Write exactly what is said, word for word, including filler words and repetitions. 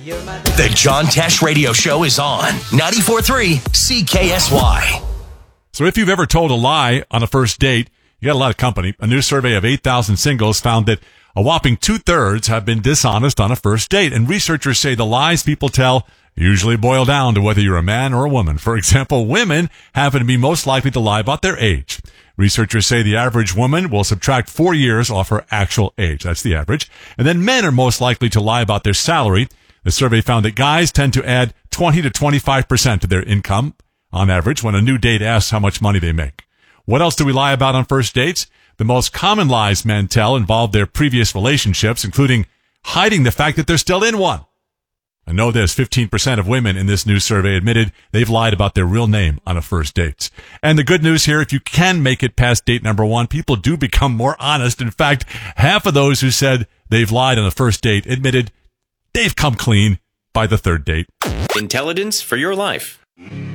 The John Tesh Radio Show is on ninety-four point three C K S Y. So if you've ever told a lie on a first date, you got a lot of company. A new survey of eight thousand singles found that a whopping two-thirds have been dishonest on a first date. And researchers say the lies people tell usually boil down to whether you're a man or a woman. For example, women happen to be most likely to lie about their age. Researchers say the average woman will subtract four years off her actual age. That's the average. And then men are most likely to lie about their salary. The survey found that guys tend to add twenty to twenty-five percent to their income on average when a new date asks how much money they make. What else do we lie about on first dates? The most common lies men tell involve their previous relationships, including hiding the fact that they're still in one. I know this, fifteen percent of women in this new survey admitted they've lied about their real name on a first date. And the good news here, if you can make it past date number one, people do become more honest. In fact, half of those who said they've lied on a first date admitted they've come clean by the third date. Intelligence for your life.